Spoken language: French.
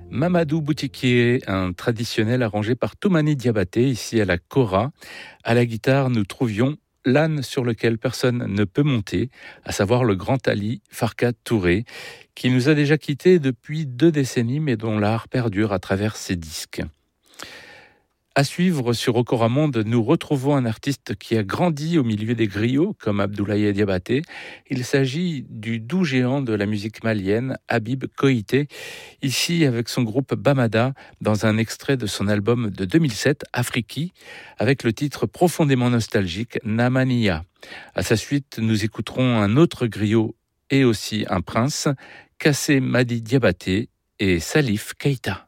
Mamadou Boutiquier, un traditionnel arrangé par Toumani Diabaté, ici à la Kora. À la guitare, nous trouvions l'âne sur lequel personne ne peut monter, à savoir le grand Ali Farka Touré, qui nous a déjà quittés depuis 2 décennies, mais dont l'art perdure à travers ses disques. À suivre sur Okoramonde, nous retrouvons un artiste qui a grandi au milieu des griots, comme Abdoulaye Diabaté. Il s'agit du doux géant de la musique malienne, Habib Koïté, ici avec son groupe Bamada, dans un extrait de son album de 2007, Afriki, avec le titre profondément nostalgique, Namania. À sa suite, nous écouterons un autre griot et aussi un prince, Kassé Madi Diabaté et Salif Keïta.